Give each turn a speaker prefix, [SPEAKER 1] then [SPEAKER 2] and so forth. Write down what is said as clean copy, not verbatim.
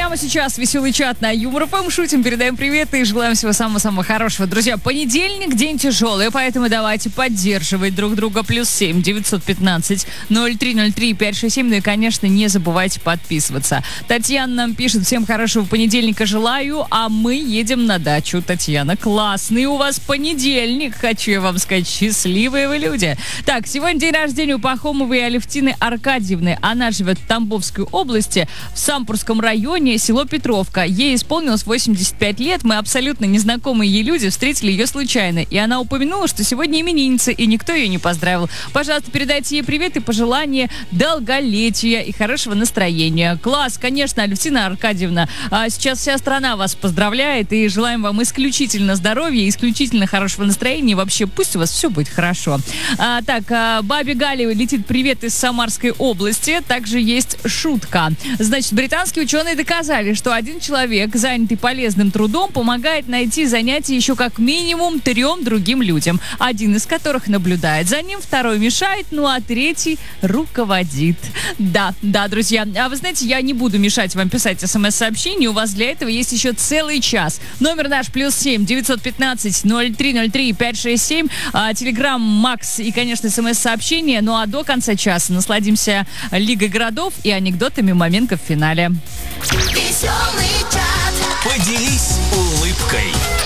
[SPEAKER 1] прямо сейчас веселый чат на Юмор ФМ. Шутим, передаем привет и желаем всего самого-самого хорошего. Друзья, понедельник, день тяжелый, поэтому давайте поддерживать друг друга. +7 915 0303 567. Ну и, конечно, не забывайте подписываться. Татьяна нам пишет: всем хорошего понедельника желаю, а мы едем на дачу. Татьяна, классный у вас понедельник. Хочу я вам сказать, счастливые вы люди. Так, сегодня день рождения у Пахомовой Алевтины Аркадьевны. Она живет в Тамбовской области, в Сампурском районе, село Петровка. Ей исполнилось 85 лет. Мы абсолютно незнакомые ей люди встретили ее случайно. И она упомянула, что сегодня именинница, и никто ее не поздравил. Пожалуйста, передайте ей привет и пожелания долголетия и хорошего настроения. Класс, конечно, Алевтина Аркадьевна. Сейчас вся страна вас поздравляет, и желаем вам исключительно здоровья, исключительно хорошего настроения. И вообще, пусть у вас все будет хорошо. Бабе Гале летит привет из Самарской области. Также есть шутка. Значит, британские ученые доказали, что один человек, занятый полезным трудом, помогает найти занятие еще как минимум 3 другим людям. Один из которых наблюдает за ним, второй мешает, ну а третий руководит. Да, друзья. А вы знаете, я не буду мешать вам писать смс-сообщения. У вас для этого есть еще целый час. Номер наш +7 915 0303 567. Телеграм, Макс и, конечно, смс-сообщения. Ну а до конца часа насладимся Лигой городов и анекдотами моментов в финале.
[SPEAKER 2] Веселый чат. Поделись улыбкой.